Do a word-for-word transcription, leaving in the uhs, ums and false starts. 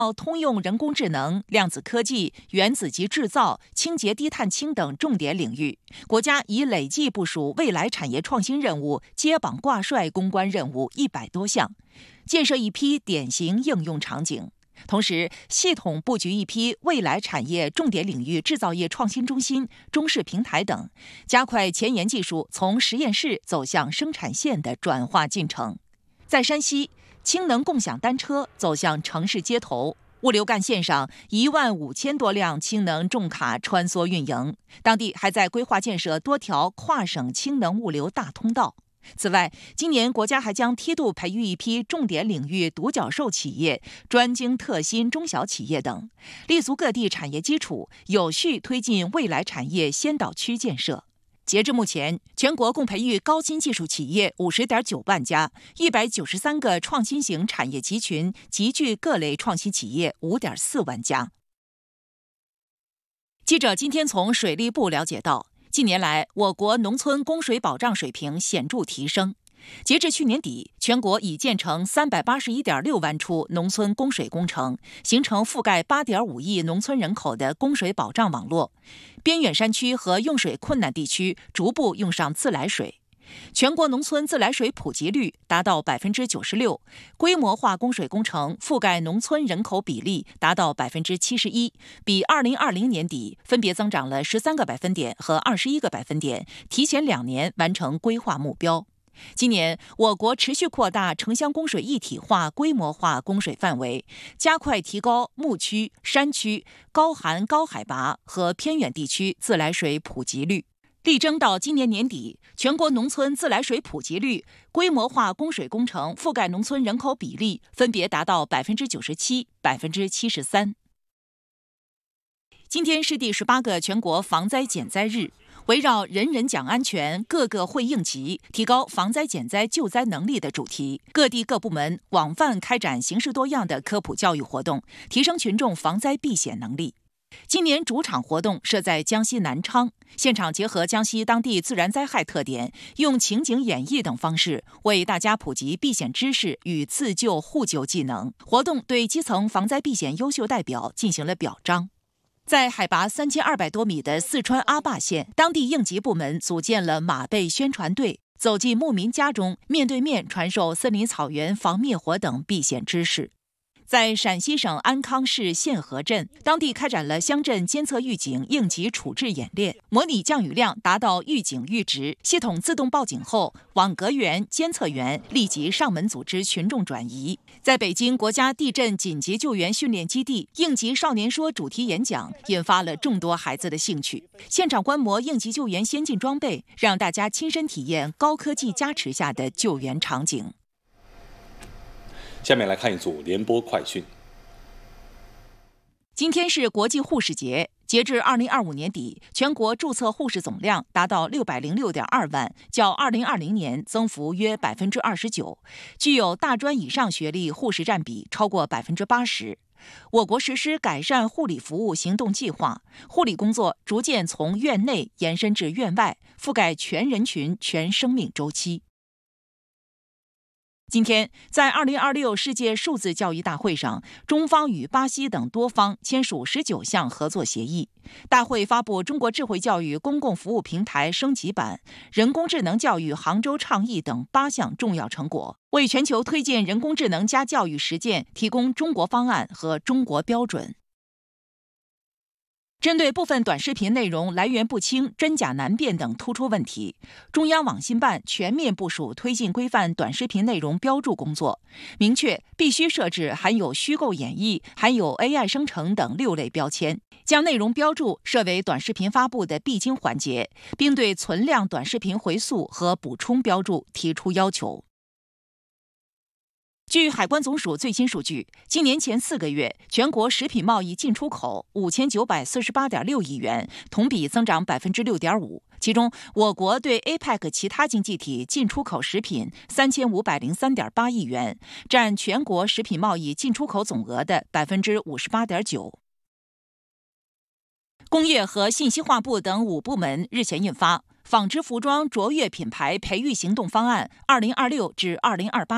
通用人工智能、量子科技、原子级制造、清洁低碳氢等重点领域，国家已累计部署未来产业创新任务接榜挂帅攻关任务一百多项，建设一批典型应用场景。同时，系统布局一批未来产业重点领域制造业创新中心、中试平台等，加快前沿技术从实验室走向生产线的转化进程。在山西，氢能共享单车走向城市街头，物流干线上一万五千多辆氢能重卡穿梭运营，当地还在规划建设多条跨省氢能物流大通道。此外，今年国家还将梯度培育一批重点领域独角兽企业、专精特新中小企业等，立足各地产业基础，有序推进未来产业先导区建设。截至目前，全国共培育高新技术企业五十点九万家，一百九十三个创新型产业集群集聚各类创新企业五点四万家。记者今天从水利部了解到，近年来，我国农村供水保障水平显著提升。截至去年底，全国已建成三百八十一点六万处农村供水工程，形成覆盖八点五亿农村人口的供水保障网络。边远山区和用水困难地区逐步用上自来水。全国农村自来水普及率达到百分之九十六，规模化供水工程覆盖农村人口比例达到百分之七十一，比二零二零年底分别增长了十三个百分点和二十一个百分点，提前两年完成规划目标。今年，我国持续扩大城乡供水一体化、规模化供水范围，加快提高牧区、山区、高寒高海拔和偏远地区自来水普及率。力争到今年年底，全国农村自来水普及率、规模化供水工程覆盖农村人口比例分别达到百分之九十七、百分之七十三。今天是第十八个全国防灾减灾日，围绕人人讲安全、个个会应急，提高防灾减灾救灾能力的主题，各地各部门广泛开展形式多样的科普教育活动，提升群众防灾避险能力。今年主场活动设在江西南昌，现场结合江西当地自然灾害特点，用情景演绎等方式为大家普及避险知识与自救互救技能。活动对基层防灾避险优秀代表进行了表彰。在海拔三千二百多米的四川阿坝县，当地应急部门组建了马背宣传队，走进牧民家中，面对面传授森林草原防灭火等避险知识。在陕西省安康市县河镇，当地开展了乡镇监测预警应急处置演练，模拟降雨量达到预警阈值，系统自动报警后，网格员、监测员立即上门组织群众转移。在北京国家地震紧急救援训练基地，应急少年说主题演讲引发了众多孩子的兴趣。现场观摩应急救援先进装备，让大家亲身体验高科技加持下的救援场景。 下面来看一组联播快讯。 今天是国际护士节，截至二零二五年底，全国注册护士总量达到六百零六点二万，较二零二零年增幅约百分之二十九。具有大专以上学历护士占比超过百分之八十。我国实施改善护理服务行动计划，护理工作逐渐从院内延伸至院外，覆盖全人群、全生命周期。今天，在二零二六世界数字教育大会上，中方与巴西等多方签署十九项合作协议。大会发布中国智慧教育公共服务平台升级版、人工智能教育杭州倡议等八项重要成果，为全球推进人工智能加教育实践提供中国方案和中国标准。针对部分短视频内容来源不清、真假难辨等突出问题，中央网信办全面部署推进规范短视频内容标注工作，明确必须设置含有虚构演绎、含有 A I 生成等六类标签，将内容标注设为短视频发布的必经环节，并对存量短视频回溯和补充标注提出要求。据海关总署最新数据，今年前四个月，全国食品贸易进出口五千九百四十八点六亿元，同比增长百分之六点五。其中，我国对 A P E C 其他经济体进出口食品三千五百零三点八亿元，占全国食品贸易进出口总额的百分之五十八点九。工业和信息化部等五部门日前印发《纺织服装卓越品牌培育行动方案（二零二六至二零二八）》。